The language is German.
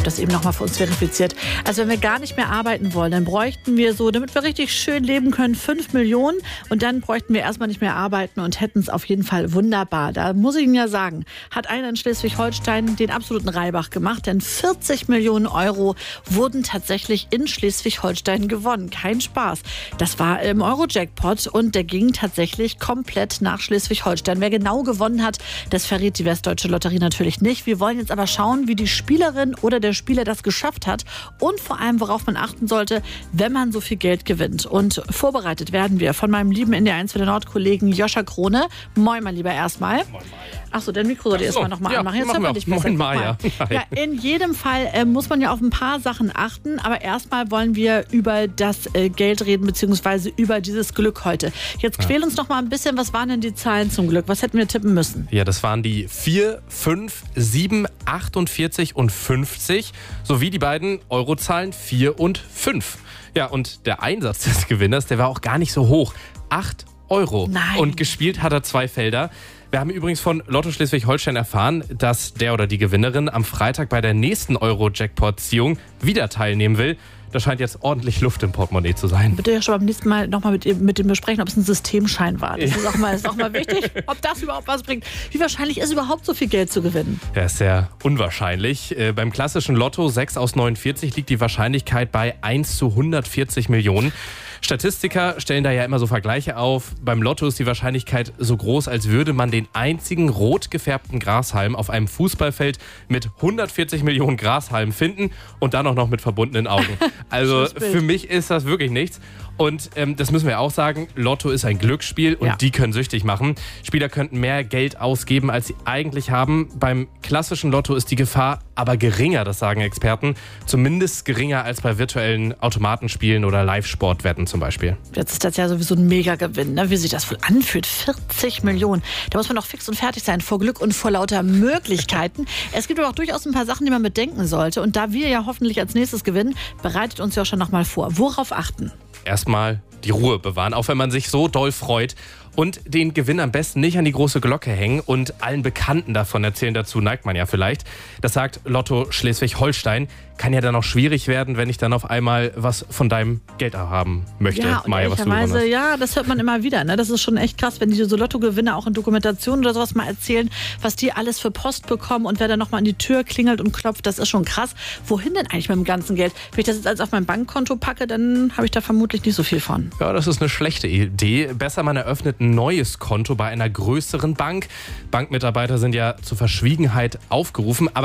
habe das eben nochmal für uns verifiziert. Also wenn wir gar nicht mehr arbeiten wollen, dann bräuchten wir so, damit wir richtig schön leben können, 5 Millionen. Und dann bräuchten wir erstmal nicht mehr arbeiten und hätten es auf jeden Fall wunderbar. Da muss ich Ihnen ja sagen, hat einer in Schleswig-Holstein den absoluten Reibach gemacht. Denn 40 Millionen Euro wurden tatsächlich in Schleswig-Holstein gewonnen. Kein Spaß. Das war im Euro-Jackpot und der ging tatsächlich komplett nach Schleswig-Holstein. Wer genau gewonnen hat, das verrät die Westdeutsche Lotterie natürlich nicht. Wir wollen jetzt aber schauen, wie die Spielerin oder der Spieler das geschafft hat und vor allem, worauf man achten sollte, wenn man so viel Geld gewinnt. Und vorbereitet werden wir von meinem lieben NDR1 für den Nord-Kollegen Joscha Krone. Moin, mein Lieber, erstmal. Moin, Maja. Achso, dein Mikro sollte erstmal nochmal anmachen. Jetzt hört man dich besser. Moin, Maja. Ja, in jedem Fall muss man ja auf ein paar Sachen achten, aber erstmal wollen wir über das Geld reden, beziehungsweise über dieses Glück heute. Jetzt quäl uns noch mal ein bisschen, was waren denn die Zahlen zum Glück? Was hätten wir tippen müssen? Ja, das waren die 4, 5, 7, 48 und 50, sowie die beiden Eurozahlen 4 und 5. Ja, und der Einsatz des Gewinners, der war auch gar nicht so hoch. 8 Euro. Nein. Und gespielt hat er 2 Felder. Wir haben übrigens von Lotto Schleswig-Holstein erfahren, dass der oder die Gewinnerin am Freitag bei der nächsten Euro-Jackpot-Ziehung wieder teilnehmen will. Da scheint jetzt ordentlich Luft im Portemonnaie zu sein. Bitte ja schon beim nächsten Mal nochmal mit dem besprechen, ob es ein Systemschein war. Das ist auch mal wichtig, ob das überhaupt was bringt. Wie wahrscheinlich ist überhaupt so viel Geld zu gewinnen? Ja, ist sehr unwahrscheinlich. Beim klassischen Lotto 6 aus 49 liegt die Wahrscheinlichkeit bei 1 zu 140 Millionen. Statistiker stellen da ja immer so Vergleiche auf. Beim Lotto ist die Wahrscheinlichkeit so groß, als würde man den einzigen rot gefärbten Grashalm auf einem Fußballfeld mit 140 Millionen Grashalmen finden und dann auch noch mit verbundenen Augen. Also für mich ist das wirklich nichts. Und das müssen wir auch sagen, Lotto ist ein Glücksspiel und die können süchtig machen. Spieler könnten mehr Geld ausgeben, als sie eigentlich haben. Beim klassischen Lotto ist die Gefahr aber geringer, das sagen Experten. Zumindest geringer als bei virtuellen Automatenspielen oder Live-Sportwetten zum Beispiel. Jetzt ist das ja sowieso ein Mega-Gewinn, ne? Wie sich das wohl anfühlt. 40 Millionen. Da muss man doch fix und fertig sein vor Glück und vor lauter Möglichkeiten. Es gibt aber auch durchaus ein paar Sachen, die man bedenken sollte. Und da wir ja hoffentlich als nächstes gewinnen, bereitet uns ja auch schon nochmal vor. Worauf achten? Erstmal die Ruhe bewahren, auch wenn man sich so doll freut. Und den Gewinn am besten nicht an die große Glocke hängen und allen Bekannten davon erzählen. Dazu neigt man ja vielleicht. Das sagt Lotto Schleswig-Holstein. Kann ja dann auch schwierig werden, wenn ich dann auf einmal was von deinem Geld haben möchte. Ja, und Maja, was du gewonnen hast. Ja, das hört man immer wieder. Ne? Das ist schon echt krass, wenn die so Lottogewinner auch in Dokumentationen oder sowas mal erzählen, was die alles für Post bekommen und wer dann nochmal an die Tür klingelt und klopft, das ist schon krass. Wohin denn eigentlich mit dem ganzen Geld? Wenn ich das jetzt alles auf mein Bankkonto packe, dann habe ich da vermutlich nicht so viel von. Ja, das ist eine schlechte Idee. Besser, man eröffnet ein neues Konto bei einer größeren Bank. Bankmitarbeiter sind ja zur Verschwiegenheit aufgerufen. Aber